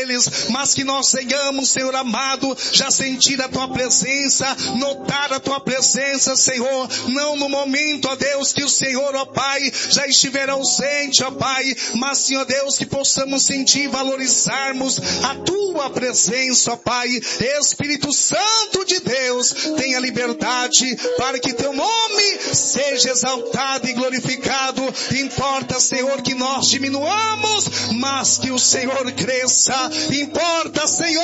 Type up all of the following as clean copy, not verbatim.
eles, mas que nós venhamos, Senhor amado, já sentir a tua presença, notar a tua presença, Senhor, não no momento, ó Deus, que o Senhor, ó Pai, já estiver ausente, ó Pai, mas Senhor Deus, que possamos sentir e valorizarmos a tua presença, ó Pai. Espírito Santo de Deus, tenha liberdade para que teu nome seja exaltado e glorificado. Importa, Senhor, que nós diminuamos, mas que o Senhor cresça. Importa, Senhor,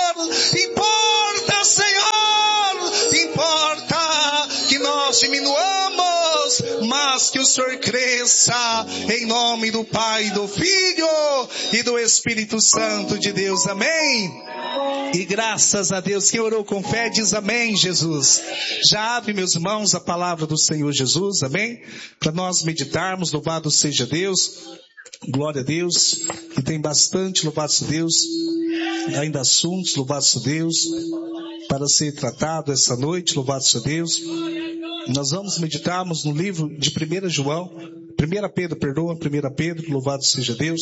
importa que nós diminuamos, mas que o Senhor cresça, em nome do Pai, do Filho e do Espírito Santo de Deus. Amém? E graças a Deus. Quem orou com fé diz amém, Jesus. Já abre, meus irmãos, a palavra do Senhor Jesus, amém? Para nós meditarmos. Louvado seja Deus. Glória a Deus. E tem bastante, louvado seja Deus, ainda assuntos, louvado seja Deus, para ser tratado essa noite, louvado seja Deus. Nós vamos meditarmos no livro de 1 Pedro, louvado seja Deus,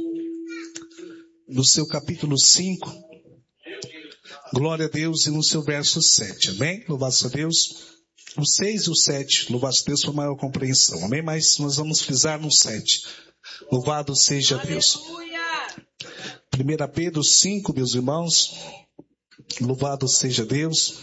no seu capítulo 5, glória a Deus, e no seu verso 7, amém? Louvado seja Deus. O 6 e o 7, louvado seja Deus, para maior compreensão, amém? Mas nós vamos frisar no 7. Louvado seja Deus. 1 Pedro 5, meus irmãos, louvado seja Deus.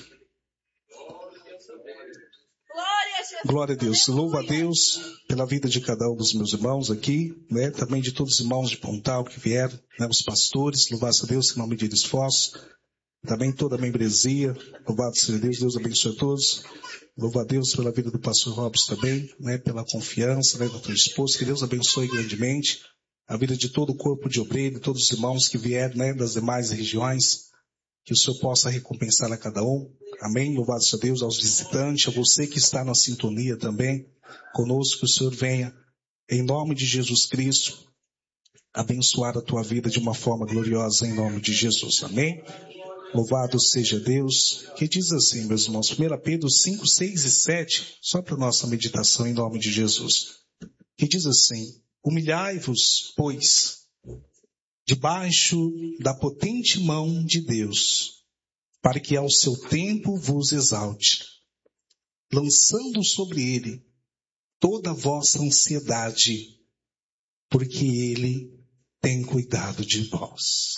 Glória a Deus. Louva a Deus pela vida de cada um dos meus irmãos aqui, né? Também de todos os irmãos de Pontal que vieram, né? Os pastores, louvado seja Deus, que não mediram esforço. Também toda a membresia, louvado seja Deus, Deus abençoe a todos. Louva a Deus pela vida do pastor Robson também, né? Pela confiança, né? Da tua esposa, que Deus abençoe grandemente a vida de todo o corpo de obreiro, todos os irmãos que vieram, né? Das demais regiões, que o Senhor possa recompensar a cada um. Amém? Louvado seja Deus, aos visitantes, a você que está na sintonia também conosco, que o Senhor venha, em nome de Jesus Cristo, abençoar a tua vida de uma forma gloriosa, em nome de Jesus. Amém? Louvado seja Deus, que diz assim, meus irmãos, 1 Pedro 5, 6 e 7, só para nossa meditação em nome de Jesus, que diz assim: humilhai-vos, pois, debaixo da potente mão de Deus, para que ao seu tempo vos exalte, lançando sobre ele toda a vossa ansiedade, porque ele tem cuidado de vós.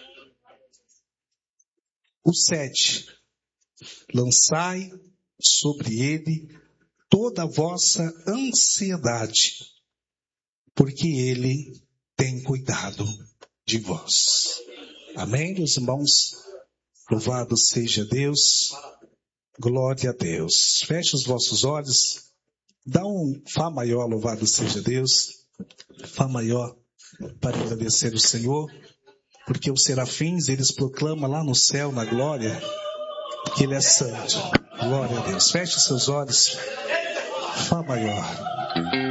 O 7, lançai sobre ele toda a vossa ansiedade, porque ele tem cuidado de vós. Amém, meus irmãos? Louvado seja Deus. Glória a Deus. Feche os vossos olhos. Dá um Fá maior, louvado seja Deus. Fá maior para agradecer o Senhor. Porque os serafins, eles proclamam lá no céu, na glória, que Ele é santo. Glória a Deus. Feche seus olhos. Fá maior.